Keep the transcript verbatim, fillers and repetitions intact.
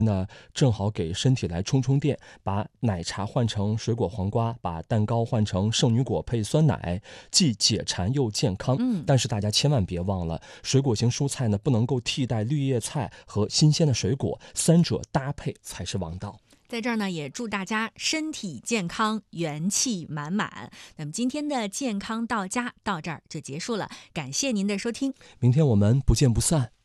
那正好给身体来充充电，把奶茶换成水果黄瓜，把蛋糕换成圣女果配酸奶，既解馋又健康。 嗯， 但是大家千万别忘了，水果型蔬菜呢不能够替代绿叶菜和新鲜的水果，三者搭配才是王道。 在这儿呢，也祝大家身体健康，元气满满。那么今天的健康到家到这儿就结束了，感谢您的收听， 明天我们不见不散。